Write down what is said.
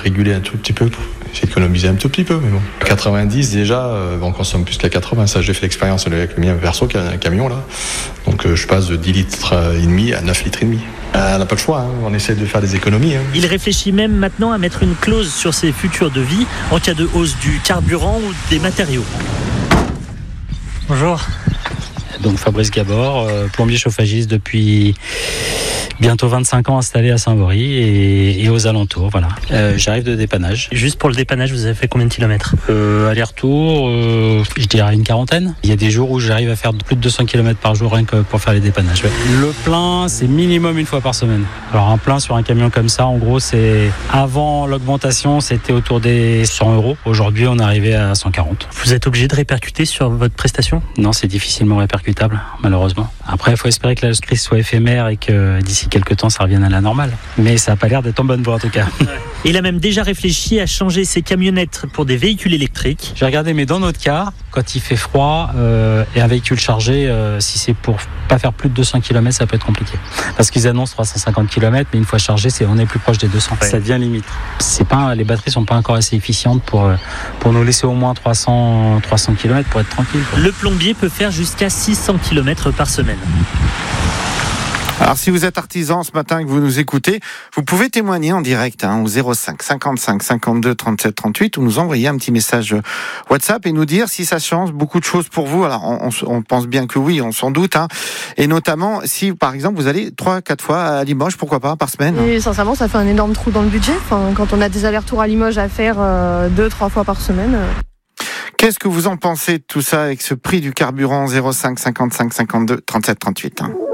réguler un tout petit peu pour essayer d'économiser un tout petit peu, mais bon. 90 déjà, on consomme plus qu'à 80. Ça, j'ai fait l'expérience avec le mien perso qui a un camion là. Donc je passe de 10 litres et demi à 9 litres et demi. On n'a pas le choix, on essaie de faire des économies. Il réfléchit même maintenant à mettre une clause sur ses futurs devis en cas de hausse du carburant ou des matériaux. Bonjour. Donc Fabrice Gabor, plombier chauffagiste depuis bientôt 25 ans installé à Saint-Vaury et aux alentours. Voilà. J'arrive de dépannage. Juste pour le dépannage, vous avez fait combien de kilomètres ? Aller-retour, je dirais une quarantaine. Il y a des jours où j'arrive à faire plus de 200 km par jour rien que pour faire les dépannages. Ouais. Le plein, c'est minimum une fois par semaine. Alors un plein sur un camion comme ça, en gros, c'est avant l'augmentation, c'était autour des 100 €. Aujourd'hui, on est arrivé à 140. Vous êtes obligé de répercuter sur votre prestation ? Non, c'est difficilement répercutable, malheureusement. Après, il faut espérer que la crise soit éphémère et que d'ici quelques temps, ça revienne à la normale. Mais ça n'a pas l'air d'être en bonne voie, en tout cas. Il a même déjà réfléchi à changer ses camionnettes pour des véhicules électriques. J'ai regardé, mais dans notre cas, quand il fait froid et un véhicule chargé, si c'est pour pas faire plus de 200 km, ça peut être compliqué. Parce qu'ils annoncent 350 km, mais une fois chargé, on est plus proche des 200. Ouais. Ça devient limite. Les batteries sont pas encore assez efficientes pour nous laisser au moins 300 km pour être tranquille. Quoi. Le plombier peut faire jusqu'à 600 km par semaine. Alors si vous êtes artisan ce matin et que vous nous écoutez, vous pouvez témoigner en direct au 05 55 52 37 38 ou nous envoyer un petit message WhatsApp et nous dire si ça change beaucoup de choses pour vous. Alors on pense bien que oui, on s'en doute. Et notamment si par exemple vous allez 3-4 fois à Limoges, pourquoi pas, par semaine. Et sincèrement ça fait un énorme trou dans le budget. Quand on a des allers-retours à Limoges à faire 2-3 fois par semaine. Qu'est-ce que vous en pensez de tout ça avec ce prix du carburant 05 55 52 37 38